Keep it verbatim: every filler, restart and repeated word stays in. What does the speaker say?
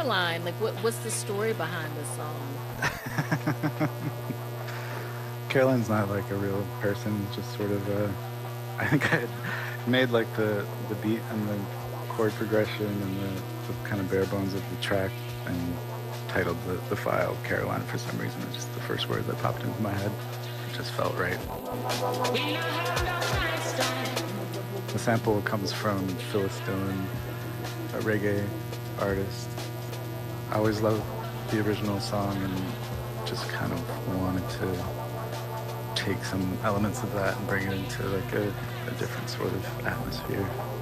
Caroline, like what what's the story behind this song? Caroline's not like a real person, it's just sort of uh I think I had made like the the beat and the chord progression and the, the kind of bare bones of the track and titled the, the file Caroline for some reason. It's just the first word that popped into my head. It just felt right. The sample comes from Phyllis Dillon, a reggae artist. I always loved the original song and just kind of wanted to take some elements of that and bring it into like a, a different sort of atmosphere.